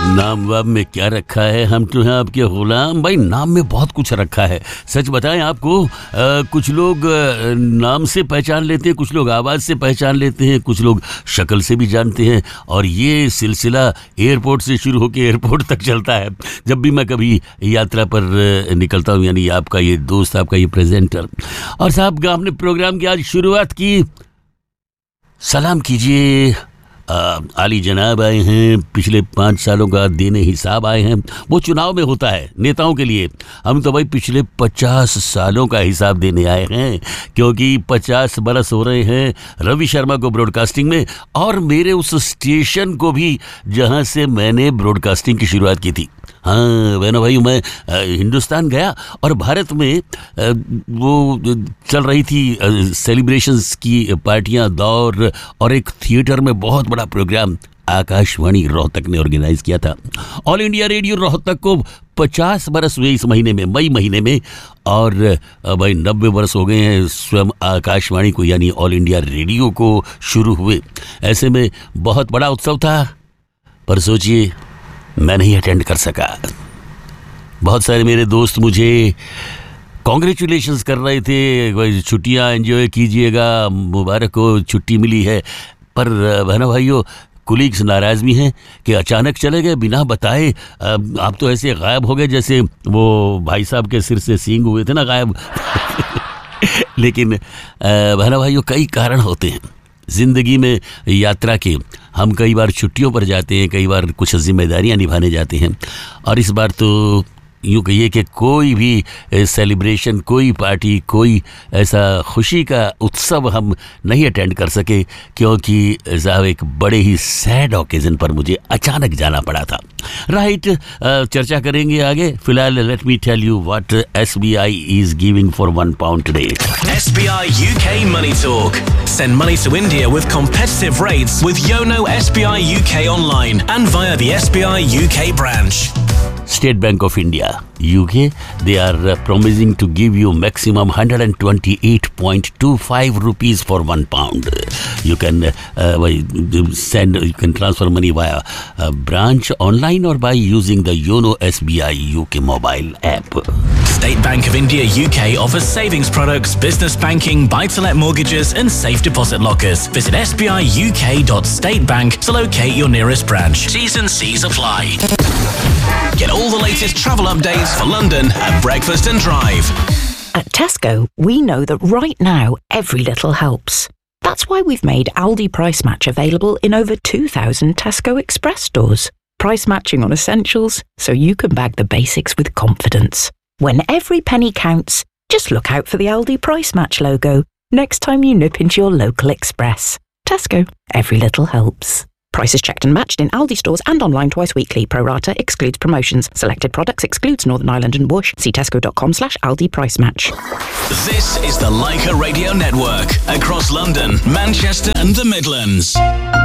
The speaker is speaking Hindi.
नाम वाम में क्या रखा है, हम तो हैं आपके गुलाम। भाई नाम में बहुत कुछ रखा है। सच बताएं आपको, कुछ लोग नाम से पहचान लेते हैं, कुछ लोग आवाज़ से पहचान लेते हैं, कुछ लोग शक्ल से भी जानते हैं। और ये सिलसिला एयरपोर्ट से शुरू होकर एयरपोर्ट तक चलता है। जब भी मैं कभी यात्रा पर निकलता हूँ, यानी आपका ये दोस्त, आपका ये प्रेजेंटर। और साहब आपने प्रोग्राम की आज शुरुआत की, सलाम कीजिए। आली जनाब आए हैं, पिछले 5 सालों का देने हिसाब आए हैं। वो चुनाव में होता है नेताओं के लिए, हम तो भाई पिछले 50 सालों का हिसाब देने आए हैं, क्योंकि 50 बरस हो रहे हैं रवि शर्मा को ब्रॉडकास्टिंग में, और मेरे उस स्टेशन को भी जहां से मैंने ब्रॉडकास्टिंग की शुरुआत की थी। हाँ बहनों भाई, मैं हिंदुस्तान गया और भारत में वो चल रही थी सेलिब्रेशंस की पार्टियां, दौर, और एक थिएटर में बहुत बड़ा प्रोग्राम आकाशवाणी रोहतक ने ऑर्गेनाइज किया था। ऑल इंडिया रेडियो रोहतक को 50 बरस हुए इस महीने में, मई महीने में, और भाई 90 बरस हो गए हैं स्वयं आकाशवाणी को, यानी ऑल इंडिया रेडियो को शुरू हुए। ऐसे में बहुत बड़ा उत्सव था, पर सोचिए मैं नहीं अटेंड कर सका। बहुत सारे मेरे दोस्त मुझे कॉन्ग्रेचुलेशंस कर रहे थे, छुट्टियां एंजॉय कीजिएगा, मुबारक हो छुट्टी मिली है। पर बहनों भाइयों, कुलीग्स नाराज़ भी हैं कि अचानक चले गए बिना बताए। आप तो ऐसे गायब हो गए जैसे वो भाई साहब के सिर से सींग हुए थे ना गायब। लेकिन बहनों भाइयों, कई कारण होते हैं ज़िंदगी में यात्रा के। हम कई बार छुट्टियों पर जाते हैं, कई बार कुछ जिम्मेदारियां निभाने जाते हैं, और इस बार तो यूँ कहिए कि कोई भी सेलिब्रेशन, कोई पार्टी, कोई ऐसा खुशी का उत्सव हम नहीं अटेंड कर सके, क्योंकि साहब एक बड़े ही सैड ओकेजन पर मुझे अचानक जाना पड़ा था। राइट, चर्चा करेंगे आगे। फिलहाल let me tell you what SBI is giving for £1 today. SBI UK Money Talk. Send money to India with competitive rates with Yono SBI UK online and via the SBI UK branch. State Bank of India, UK, they are promising to give you maximum 128.25 rupees for £1. You can you can transfer money via branch online or by using the Yono SBI UK mobile app. State Bank of India UK offers savings products, business banking, buy-to-let mortgages and safe deposit lockers. Visit sbiuk.statebank to locate your nearest branch. T's and C's apply. Get all the latest travel updates for London at Breakfast and Drive. At Tesco, we know that right now every little helps. That's why we've made Aldi Price Match available in over 2,000 Tesco Express stores. Price matching on essentials so you can bag the basics with confidence. When every penny counts, just look out for the Aldi Price Match logo next time you nip into your local Express. Tesco, every little helps. Prices checked and matched in Aldi stores and online twice weekly. Pro rata excludes promotions. Selected products excludes Northern Ireland and Bush. See tesco.com/Aldi Price Match. This is the Leica Radio Network across London, Manchester and the Midlands.